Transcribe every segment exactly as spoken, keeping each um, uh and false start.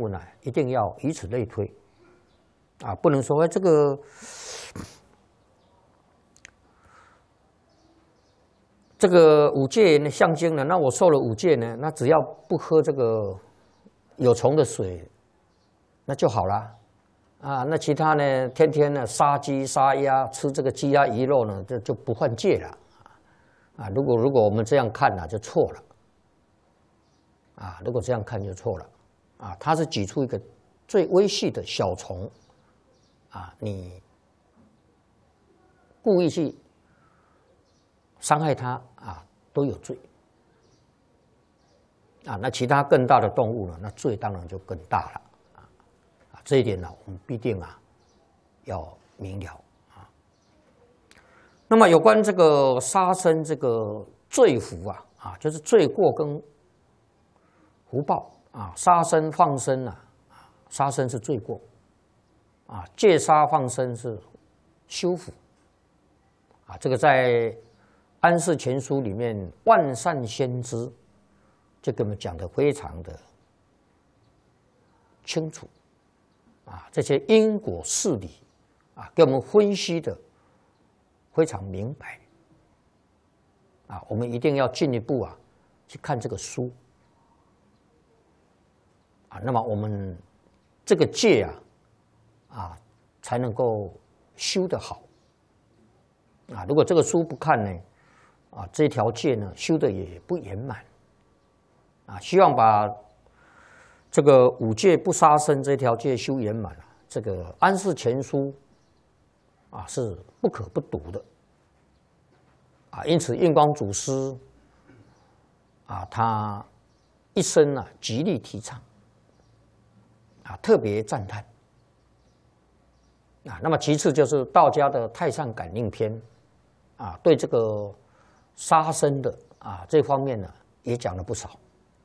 文啊，一定要以此类推，啊，不能说这个这个五戒呢象征呢，那我受了五戒呢，那只要不喝这个有虫的水，那就好了。啊，那其他呢，天天呢杀鸡杀鸭，吃这个鸡鸭鱼肉呢，就就不犯戒了。啊，如果如果我们这样看呢、啊，就错了。啊，如果这样看就错了。啊，它是举出一个最微细的小虫，啊，你故意去伤害它啊，都有罪。啊，那其他更大的动物呢，那罪当然就更大了。啊，这一点呢，我们必定啊要明了啊。那么有关这个杀生这个罪福啊，啊，就是罪过跟福报啊，杀生放生啊，杀生是罪过，啊，戒杀放生是修福，啊，这个在《安世全书》里面万善先知就给我们讲的非常的清楚，啊，这些因果事理啊，给我们分析的非常明白，啊，我们一定要进一步啊去看这个书。啊，那么我们这个戒啊，啊，才能够修得好。啊，如果这个书不看呢，啊，这条戒呢修得也不圆满。啊，希望把这个五戒不杀生这条戒修圆满啊，这个《安世全书》啊是不可不读的。啊，因此印光祖师啊，他一生啊极力提倡。啊，特别赞叹啊。那么其次就是道家的《太上感应篇》啊，对这个杀生的啊这方面呢也讲了不少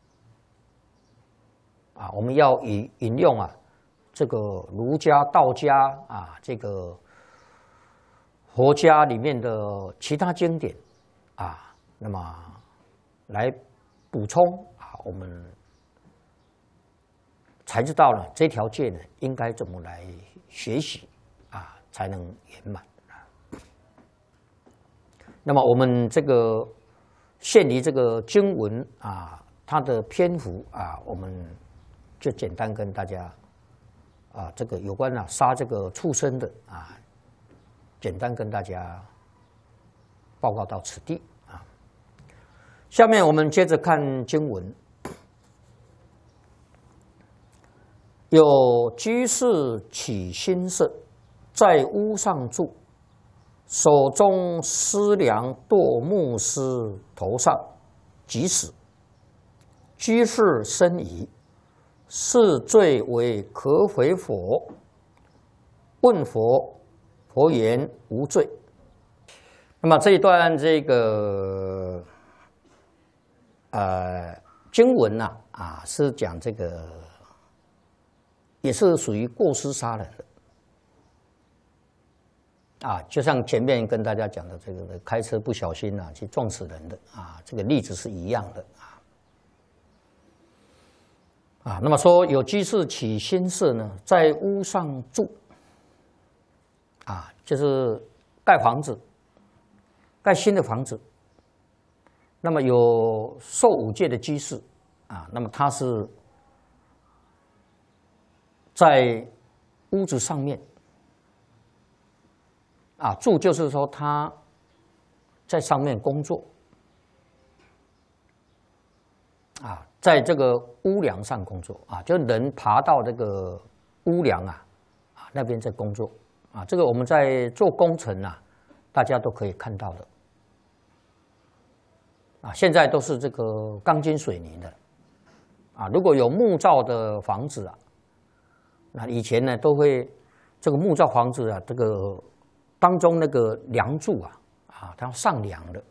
啊。我们要引引用啊这个儒家、道家啊这个佛家里面的其他经典啊，那么来补充啊我们。才知道了这条戒呢，应该怎么来学习啊，才能圆满啊。那么我们这个限于这个经文啊，它的篇幅啊，我们就简单跟大家啊，这个有关啊杀这个畜生的啊，简单跟大家报告到此地啊。下面我们接着看经文。有居士起心色，在屋上住，手中施粮堕牧师头上，即死。居士深疑，是罪为可悔否？问佛，佛言无罪。那么这一段这个呃经文呢 啊, 啊是讲这个。也是属于过失杀人的啊，就像前面跟大家讲的这个开车不小心啊去撞死人的啊，这个例子是一样的啊。啊，那么说有居士起心事呢，在屋上住啊，就是盖房子，盖新的房子。那么有受五戒的居士啊，那么他是。在屋子上面啊住，就是说他在上面工作啊，在这个屋梁上工作啊，就人爬到这个屋梁啊啊那边在工作啊，这个我们在做工程啊，大家都可以看到的啊，现在都是这个钢筋水泥的啊，如果有木造的房子啊。那以前呢，都会这个木造房子啊，这个当中那个梁柱啊，啊，它要上梁的。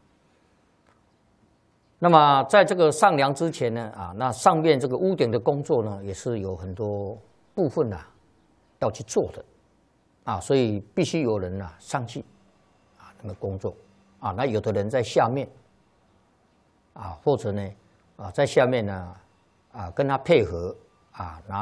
那么在这个上梁之前呢，啊，那上面这个屋顶的工作呢，也是有很多部分啊要去做的，啊，所以必须有人啊上去啊那么工作啊，那有的人在下面啊，或者呢啊在下面呢啊跟他配合啊拿。